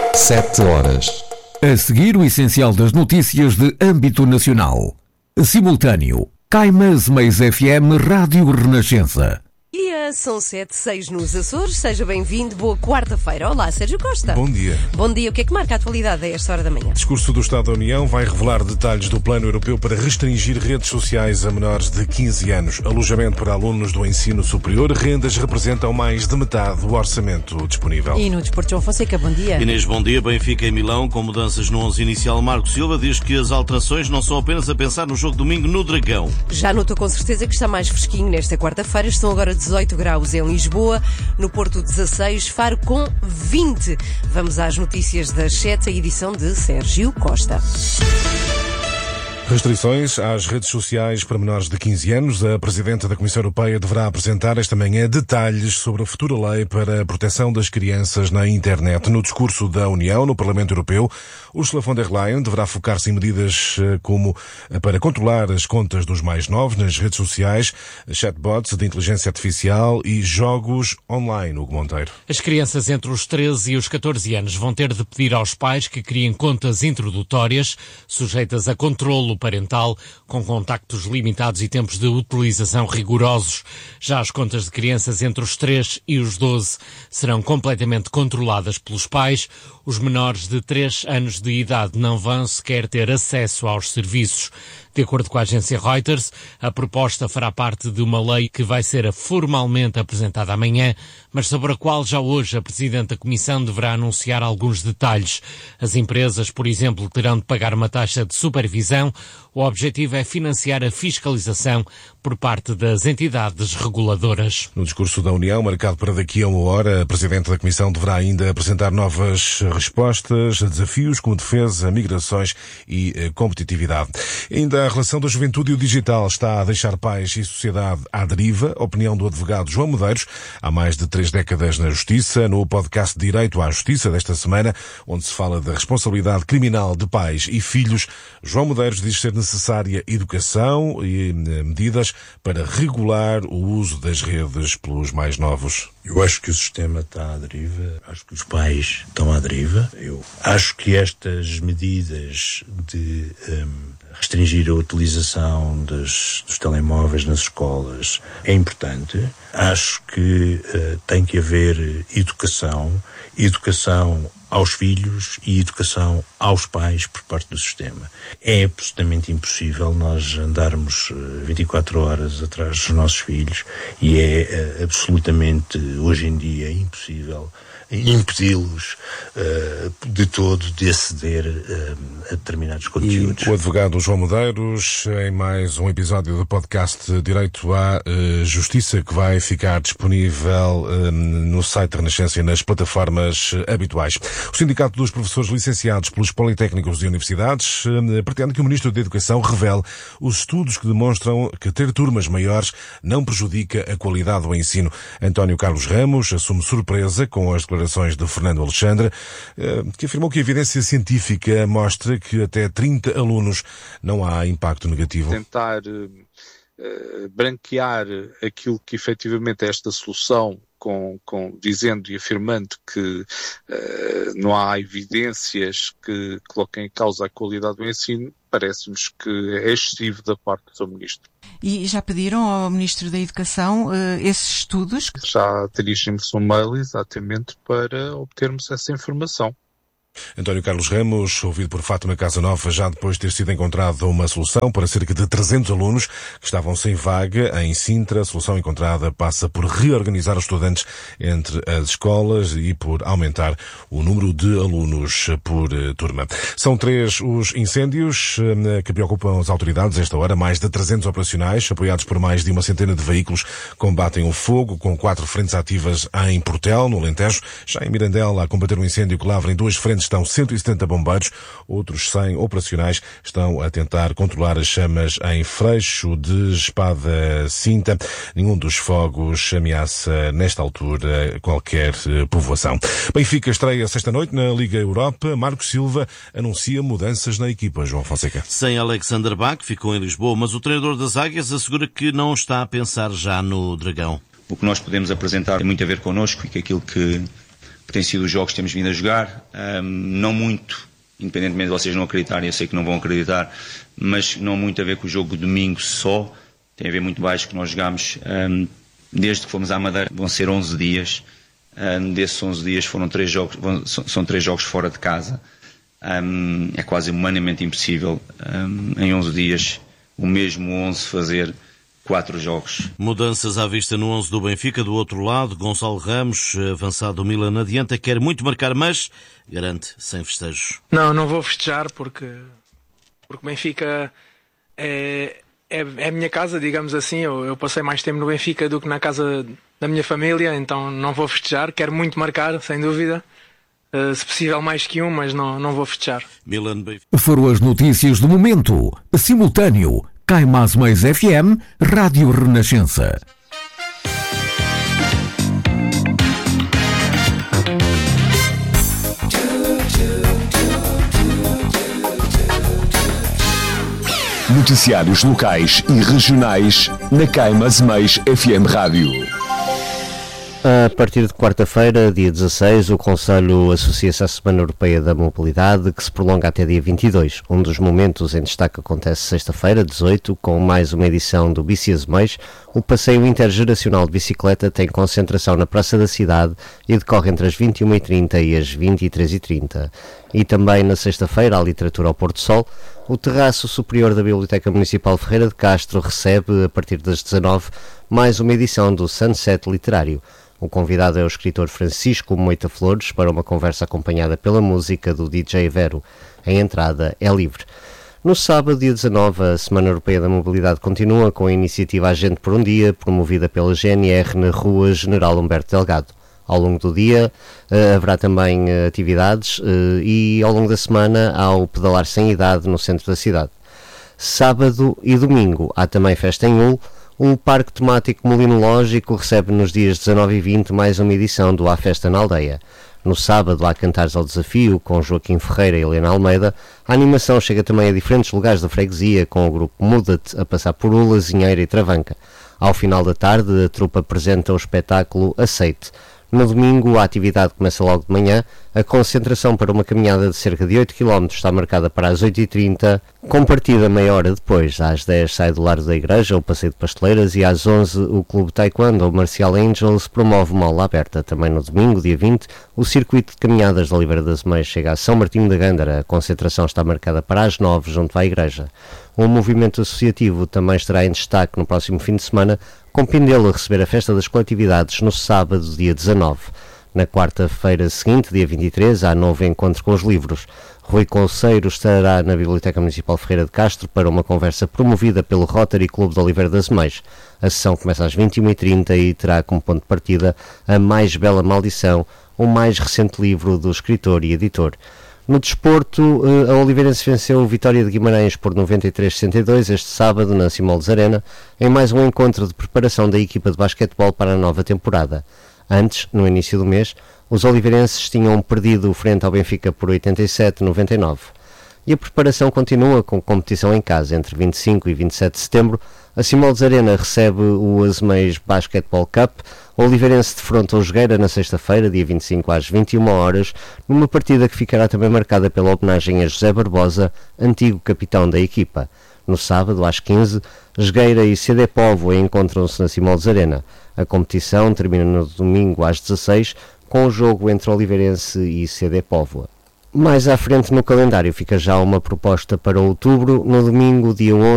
7h. A seguir, o essencial das notícias de âmbito nacional. Simultâneo. Caimãs Mais FM Rádio Renascença. São 7:06 nos Açores. Seja bem-vindo. Boa quarta-feira. Olá, Sérgio Costa. Bom dia. Bom dia. O que é que marca a atualidade a esta hora da manhã? O discurso do Estado da União vai revelar detalhes do plano europeu para restringir redes sociais a menores de 15 anos. Alojamento para alunos do ensino superior. Rendas representam mais de metade do orçamento disponível. E no Desporto, João Fonseca, bom dia. Inês, bom dia. Benfica em Milão, com mudanças no 11 inicial. Marco Silva diz que as alterações não são apenas a pensar no jogo domingo no Dragão. Já notou com certeza que está mais fresquinho nesta quarta-feira. Estão agora 18 graus em Lisboa, no Porto 16, Faro com 20. Vamos às notícias das 7, a edição de Sérgio Costa. Restrições às redes sociais para menores de 15 anos. A Presidente da Comissão Europeia deverá apresentar esta manhã detalhes sobre a futura lei para a proteção das crianças na internet. No discurso da União, no Parlamento Europeu, Ursula von der Leyen deverá focar-se em medidas como para controlar as contas dos mais novos nas redes sociais, chatbots de inteligência artificial e jogos online. Hugo Monteiro. As crianças entre os 13 e os 14 anos vão ter de pedir aos pais que criem contas introdutórias, sujeitas a controlo parental, com contactos limitados e tempos de utilização rigorosos. Já as contas de crianças entre os 3 e os 12 serão completamente controladas pelos pais. Os menores de 3 anos de idade não vão sequer ter acesso aos serviços. De acordo com a agência Reuters, a proposta fará parte de uma lei que vai ser formalmente apresentada amanhã, mas sobre a qual já hoje a Presidente da Comissão deverá anunciar alguns detalhes. As empresas, por exemplo, terão de pagar uma taxa de supervisão. O objetivo é financiar a fiscalização por parte das entidades reguladoras. No discurso da União, marcado para daqui a uma hora, a Presidente da Comissão deverá ainda apresentar novas respostas a desafios como defesa, migrações e competitividade. Ainda a relação da juventude e o digital está a deixar pais e sociedade à deriva. Opinião do advogado João Medeiros, há mais de 3 décadas na Justiça, no podcast Direito à Justiça desta semana, onde se fala da responsabilidade criminal de pais e filhos. João Medeiros diz ser necessária educação e medidas para regular o uso das redes pelos mais novos. Eu acho que o sistema está à deriva, acho que os pais estão à deriva. Eu acho que estas medidas de restringir a utilização dos telemóveis nas escolas é importante. Acho que tem que haver educação aos filhos e educação aos pais por parte do sistema. É absolutamente impossível nós andarmos 24 horas atrás dos nossos filhos e é absolutamente, hoje em dia, impossível impedi-los de todo de aceder a determinados conteúdos. E o advogado João Medeiros, em mais um episódio do podcast Direito à Justiça, que vai ficar disponível no site da Renascença e nas plataformas habituais. O Sindicato dos Professores Licenciados pelos Politécnicos e Universidades pretende que o Ministro da Educação revele os estudos que demonstram que ter turmas maiores não prejudica a qualidade do ensino. António Carlos Ramos assume surpresa com as declarações de Fernando Alexandre, que afirmou que a evidência científica mostra que até 30 alunos não há impacto negativo. Tentar branquear aquilo que efetivamente é esta solução, dizendo e afirmando que não há evidências que coloquem em causa a qualidade do ensino, parece-nos que é excessivo da parte do Sr. Ministro. E já pediram ao Ministro da Educação esses estudos? Já dirigimos um mail exatamente para obtermos essa informação. António Carlos Ramos, ouvido por Fátima Casanova, já depois de ter sido encontrada uma solução para cerca de 300 alunos que estavam sem vaga em Sintra. A solução encontrada passa por reorganizar os estudantes entre as escolas e por aumentar o número de alunos por turma. São 3 os incêndios que preocupam as autoridades esta hora. Mais de 300 operacionais, apoiados por mais de uma centena de veículos, combatem o fogo, com 4 frentes ativas em Portel, no Alentejo. Já em Mirandela, a combater o incêndio que lavra em 2 frentes estão 170 bombeiros, outros 100 operacionais estão a tentar controlar as chamas em Freixo de Espada Cinta. Nenhum dos fogos ameaça, nesta altura, qualquer povoação. Benfica estreia sexta-noite na Liga Europa. Marco Silva anuncia mudanças na equipa. João Fonseca. Sem Alexander Bach, ficou em Lisboa, mas o treinador das Águias assegura que não está a pensar já no Dragão. O que nós podemos apresentar tem muito a ver connosco e que aquilo que que têm sido os jogos que temos vindo a jogar, não muito, independentemente de vocês não acreditarem, eu sei que não vão acreditar, mas não muito a ver com o jogo de domingo só, tem a ver muito mais que nós jogámos desde que fomos à Madeira, vão ser 11 dias, desses 11 dias foram 3 jogos, são 3 jogos fora de casa, é quase humanamente impossível em 11 dias o mesmo 11 fazer 4 jogos. Mudanças à vista no 11 do Benfica. Do outro lado, Gonçalo Ramos, avançado do Milan, adianta, quer muito marcar, mas garante sem festejos. Não vou festejar porque o Benfica é a minha casa, digamos assim. Eu passei mais tempo no Benfica do que na casa da minha família, então não vou festejar. Quero muito marcar, sem dúvida. Se possível mais que um, mas não vou festejar. Milan, Benfica. Foram as notícias do momento. Simultâneo. Cai Mais Mais FM, Rádio Renascença. Noticiários locais e regionais na Cai Mais Mais FM Rádio. A partir de quarta-feira, dia 16, o Conselho associa-se à Semana Europeia da Mobilidade, que se prolonga até dia 22. Um dos momentos em destaque acontece sexta-feira, 18, com mais uma edição do Bici Azemais. O passeio intergeracional de bicicleta tem concentração na Praça da Cidade e decorre entre as 21h30 e as 23h30. E também na sexta-feira, a Literatura ao Pôr do Sol. O terraço superior da Biblioteca Municipal Ferreira de Castro recebe, a partir das 19, mais uma edição do Sunset Literário. O convidado é o escritor Francisco Moita Flores para uma conversa acompanhada pela música do DJ Vero. A entrada é livre. No sábado, dia 19, a Semana Europeia da Mobilidade continua com a iniciativa Agente por um Dia, promovida pela GNR na Rua General Humberto Delgado. Ao longo do dia haverá também atividades e ao longo da semana há o Pedalar Sem Idade no centro da cidade. Sábado e domingo há também festa em Hull. O Parque Temático Molinológico recebe nos dias 19 e 20 mais uma edição do A Festa na Aldeia. No sábado há Cantares ao Desafio, com Joaquim Ferreira e Helena Almeida. A animação chega também a diferentes lugares da freguesia, com o grupo Muda-te a passar por Ula, Zinheira e Travanca. Ao final da tarde, a trupe apresenta o espetáculo Aceite. No domingo, a atividade começa logo de manhã. A concentração para uma caminhada de cerca de 8 km está marcada para as 8h30, com partida meia hora depois. Às 10 sai do Largo da Igreja o Passeio de Pasteleiras e às 11 o Clube Taekwondo, o Marcial Angels, promove uma aula aberta. Também no domingo, dia 20, o circuito de caminhadas da Oliveira das Meias chega a São Martinho da Gândara. A concentração está marcada para as 9, junto à Igreja. O movimento associativo também estará em destaque no próximo fim de semana, com Pindelo a receber a Festa das Coletividades no sábado, dia 19. Na quarta-feira seguinte, dia 23, há novo encontro com os livros. Rui Conceiro estará na Biblioteca Municipal Ferreira de Castro para uma conversa promovida pelo Rotary Clube de Oliveira das Meias. A sessão começa às 21h30 e terá como ponto de partida A Mais Bela Maldição, o mais recente livro do escritor e editor. No desporto, a Oliveirense venceu o Vitória de Guimarães por 93-62 este sábado na Simões Arena, em mais um encontro de preparação da equipa de basquetebol para a nova temporada. Antes, no início do mês, os oliveirenses tinham perdido frente ao Benfica por 87-99. E a preparação continua com competição em casa. Entre 25 e 27 de setembro, a Simões Arena recebe o Azemais Basketball Cup. O Oliveirense defronta o Jogueira na sexta-feira, dia 25 às 21 horas, numa partida que ficará também marcada pela homenagem a José Barbosa, antigo capitão da equipa. No sábado, às 15, Jogueira e CD Póvoa encontram-se na Simões Arena. A competição termina no domingo às 16, com o jogo entre Oliveirense e CD Póvoa. Mais à frente no calendário fica já uma proposta para outubro. No domingo, dia 11,